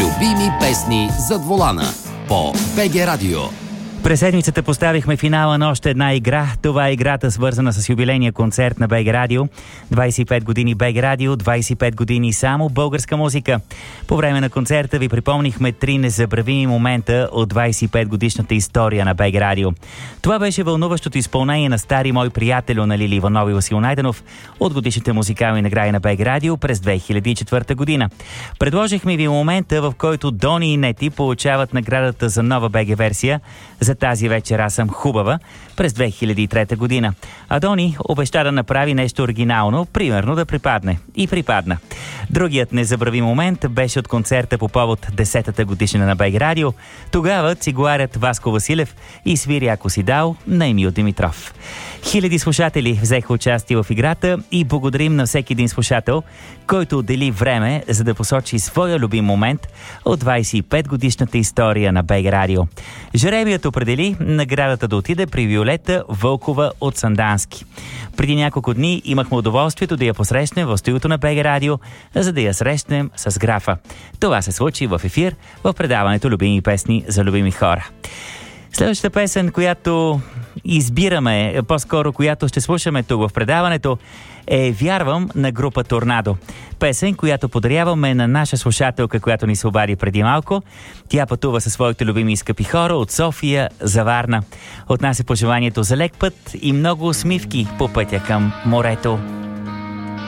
Любими песни зад волана по БГ Радио. През седмицата поставихме финала на още една игра. Това е играта, свързана с юбилейния концерт на БГ Радио. 25 години БГ Радио, 25 години само българска музика. По време на концерта ви припомнихме 3 незабравими момента от 25 годишната история на БГ Радио. Това беше вълнуващото изпълнение на стари мой приятелю на Лили Иванов и Васил Найденов от годишните музикални награди на БГ Радио през 2004 година. Предложихме ви момента, в който Дони и Нети получават наградата за нова БГ версия за тази вечер аз съм хубава през 2003 година. А Дони обеща да направи нещо оригинално, примерно да припадне. И припадна. Другият незабравим момент беше от концерта по повод 10-та годишнина на БГ Радио. Тогава цигуарят Васко Василев и свири Ако си дал на Емил Димитров. Хиляди слушатели взеха участие в играта и благодарим на всеки един слушател, който отдели време, за да посочи своя любим момент от 25 годишната история на БГ Радио. Жребият определи наградата да отиде при Виолета Вълкова от Сандански. Преди няколко дни имахме удоволствието да я посрещнем в студиото на БГ Радио, за да я срещнем с графа. Това се случи в ефир в предаването Любими песни за любими хора. Следващата песен, която избираме, по-скоро която ще слушаме тук в предаването, е "Вярвам" на група Торнадо. Песен, която подаряваме на наша слушателка, която ни се обади преди малко. Тя пътува със своите любими и скъпи хора от София за Варна. Отнася пожеланието за лек път и много усмивки по пътя към морето.